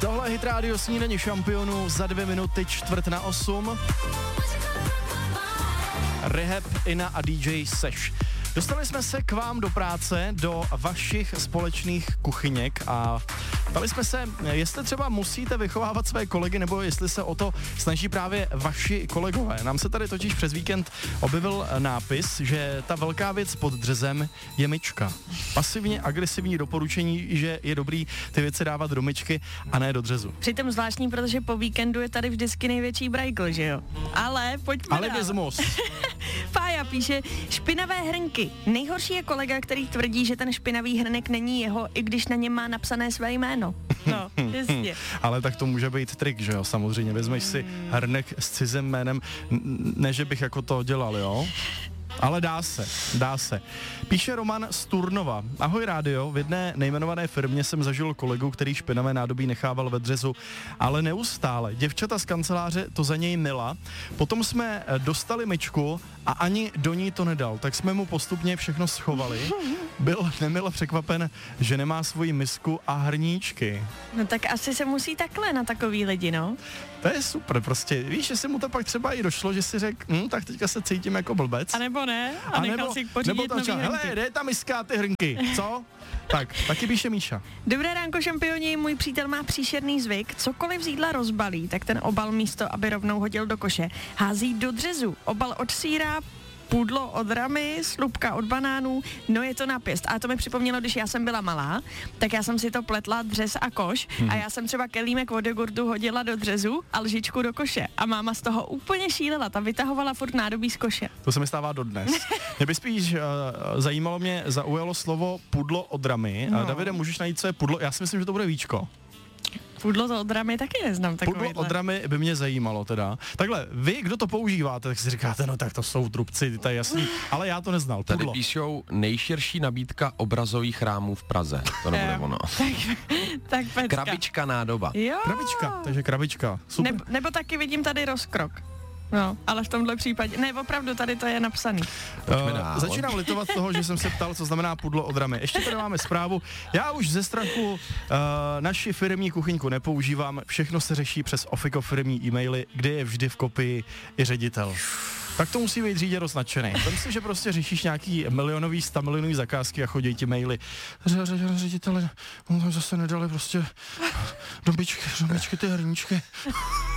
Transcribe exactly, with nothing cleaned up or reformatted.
Tohle je Hit Radio Snídaně šampionů za dvě minuty čtvrt na osm. Rehab, Ina a D J Seš. Dostali jsme se k vám do práce, do vašich společných kuchyněk a ptali jsme se, jestli třeba musíte vychovávat své kolegy, nebo jestli se o to snaží právě vaši kolegové. Nám se tady totiž přes víkend objevil nápis, že ta velká věc pod dřezem je myčka. Pasivně agresivní doporučení, že je dobrý ty věci dávat do myčky a ne do dřezu. Přitom zvláštní, protože po víkendu je tady vždycky největší brajkl, že jo? Ale pojďme Ale dál. vezmus. Fája píše, špinavé hrnky. Nejhorší je kolega, který tvrdí, že ten špinavý hrnek není jeho, i když na něm má napsané své jméno. No, jasně. Ale tak to může být trik, že jo, samozřejmě. Vezmeš si hrnek s cizím jménem, N- ne, že bych jako to dělal, jo? Ale dá se, dá se. Píše Roman z Turnova. Ahoj rádio, v jedné nejmenované firmě jsem zažil kolegu, který špinavé nádobí nechával ve dřezu, ale neustále. Děvčata z kanceláře to za něj mila. Potom jsme dostali myčku a ani do ní to nedal, tak jsme mu postupně všechno schovali. Byl nemile překvapen, že nemá svoji misku a hrníčky. No tak asi se musí takhle na takový lidi, no. To je super, prostě. Víš, že si mu to pak třeba i došlo, že si řekl, hm, tak teďka se cítím jako blbec. A nebo ne? A, a nechal nebo, si pořídit nebo nový čas, hrnky. hele, kde je ta miska a ty hrnky, co? Tak, taky píše Míša. Dobré ránko, šampioni, můj přítel má příšerný zvyk, cokoliv z jídla rozbalí, tak ten obal místo, aby rovnou hodil do koše, hází do dřezu. Obal od sýra, pudlo od ramy, slupka od banánů, no je to napěst. A to mi připomnělo, když já jsem byla malá, tak já jsem si to pletla dřez a koš hmm. a já jsem třeba kelímek od jogurtu hodila do dřezu a lžičku do koše. A máma z toho úplně šílela, ta vytahovala furt nádobí z koše. To se mi stává dodnes. Mě by spíš uh, zajímalo mě, zaujalo slovo pudlo od ramy. No. Uh, Davide, můžeš najít, co je pudlo? Já si myslím, že to bude víčko. Pudlo to od ramy taky neznám takovýhle. Pudlo od ramy by mě zajímalo teda. Takhle, vy, kdo to používáte, tak si říkáte, no tak to jsou trubci, to je jasný, ale já to neznal. Pudlo. Tady píšou nejširší nabídka obrazových rámů v Praze. To nebude ono. tak, tak pecka. Krabička nádoba. Jo. Krabička, takže krabička. Super. Nebo, nebo taky vidím tady rozkrok. No, ale v tomhle případě, ne, opravdu tady to je napsaný. Uh, začínám litovat toho, že jsem se ptal, co znamená pudlo od ramy. Ještě tady máme zprávu. Já už ze strachu uh, naši firmní kuchyňku nepoužívám, všechno se řeší přes Ofiko firmní e-maily, kde je vždy v kopii i ředitel. Tak to musí být řídě roznačený. Myslím, že prostě řešíš nějaký milionový, sta milionový zakázky a chodí ti maily. Ředitele, no, zase nedali prostě do myčky, do myčky ty hrníčky.